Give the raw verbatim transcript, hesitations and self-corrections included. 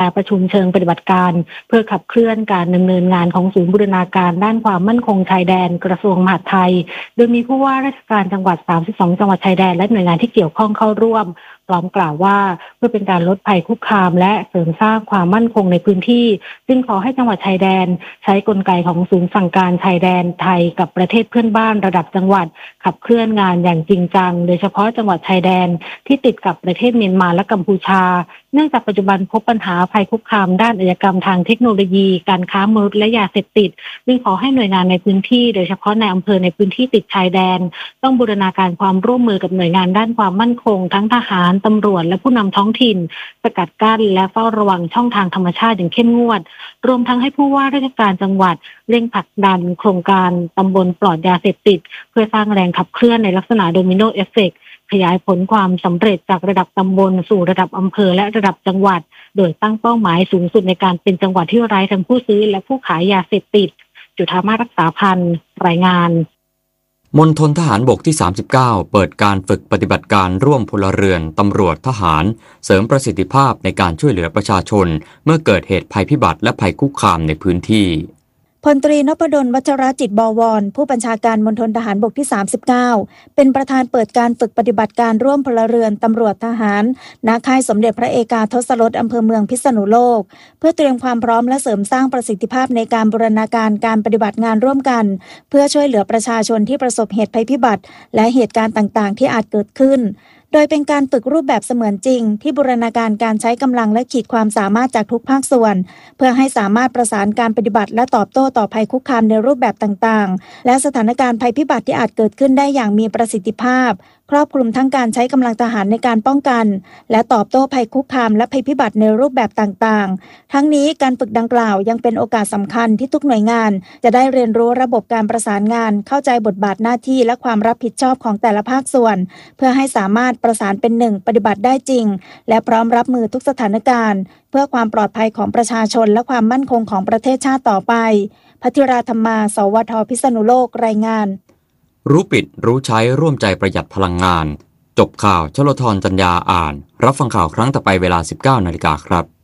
ประชุมเชิงปฏิบัติการเพื่อขับเคลื่อนการดำเนินงานของศูนย์บูรณาการด้านความมั่นคงชายแดนกระทรวงมหาดไทยโดยมีผู้ว่าราชการจังหวัดสามสิบสองจังหวัดชายแดนและหน่วยงานที่เกี่ยวข้องเข้าร่วมพร้อมกล่าวว่าเพื่อเป็นการลดภัยคุกคามและเสริมสร้างความมั่นคงในพื้นที่จึงขอให้จังหวัดชายแดนใช้กลไกของศูนย์สั่งการชายแดนไทยกับประเทศเพื่อนบ้านระดับจังหวัดขับเคลื่อนงานอย่างจริงจังโดยเฉพาะจังหวัดชายแดนที่ติดกับประเทศเมียนมาและกัมพูชาเนื่องจากปัจจุบันพบปัญหาภัยคุกคามด้านอาชญากรรมทางเทคโนโลยีการค้ามนุษย์และยาเสพติดจึงขอให้หน่วยงานในพื้นที่โดยเฉพาะในอำเภอในพื้นที่ติดชายแดนต้องบูรณาการความร่วมมือกับหน่วยงานด้านความมั่นคงทั้งทหารตำรวจและผู้นำท้องถิ่นสกัดกั้นและเฝ้าระวังช่องทางธรรมชาติอย่างเข้มงวดรวมทั้งให้ผู้ว่าราชการจังหวัดเร่งผลักดันโครงการตำบลปลอดยาเสพติดเพื่อสร้างแรงขับเคลื่อนในลักษณะโดมิโนเอฟเฟกต์ขยายผลความสำเร็จจากระดับตำบลสู่ระดับอำเภอและระดับจังหวัดโดยตั้งเป้าหมายสูงสุดในการเป็นจังหวัดที่ไร้ทั้งผู้ซื้อและผู้ขายยาเสพติดจุฑามาสรักษาพันธ์รายงานมณฑลทหารบกที่สามสิบเก้าเปิดการฝึกปฏิบัติการร่วมพลเรือนตำรวจทหารเสริมประสิทธิภาพในการช่วยเหลือประชาชนเมื่อเกิดเหตุภัยพิบัติและภัยคุกคามในพื้นที่พลตรีนพดลวัชรจิตบวรผู้บัญชาการมณฑลทหารบกที่สามสิบเก้าเป็นประธานเปิดการฝึกปฏิบัติการร่วมพลเรือนตำรวจทหารณค่ายสมเด็จพระเอกาทศรสอำเภอเมืองพิษณุโลกเพื่อเตรียมความพร้อมและเสริมสร้างประสิทธิภาพในการบูรณาการการปฏิบัติงานร่วมกันเพื่อช่วยเหลือประชาชนที่ประสบเหตุภัยพิบัติและเหตุการณ์ต่างๆที่อาจเกิดขึ้นโดยเป็นการฝึกรูปแบบเสมือนจริงที่บูรณาการการใช้กำลังและขีดความสามารถจากทุกภาคส่วนเพื่อให้สามารถประสานการปฏิบัติและตอบโต้ต่อภัยคุกคามในรูปแบบต่างๆและสถานการณ์ภัยพิบัติที่อาจเกิดขึ้นได้อย่างมีประสิทธิภาพครอบคลุมทั้งการใช้กำลังทหารในการป้องกันและตอบโต้ภัยคุกคามและภัยพิบัติในรูปแบบต่างๆทั้งนี้การฝึกดังกล่าวยังเป็นโอกาสสำคัญที่ทุกหน่วยงานจะได้เรียนรู้ระบบการประสานงานเข้าใจบทบาทหน้าที่และความรับผิดชอบของแต่ละภาคส่วนเพื่อให้สามารถประสานเป็นหนึ่งปฏิบัติได้จริงและพร้อมรับมือทุกสถานการณ์เพื่อความปลอดภัยของประชาชนและความมั่นคงของประเทศชาติต่อไปภัทราธรรมา สวท พิษณุโลกรายงานรู้ปิดรู้ใช้ร่วมใจประหยัดพลังงานจบข่าวชลธรจัญญาอ่านรับฟังข่าวครั้งต่อไปเวลา สิบเก้านาฬิกาครับ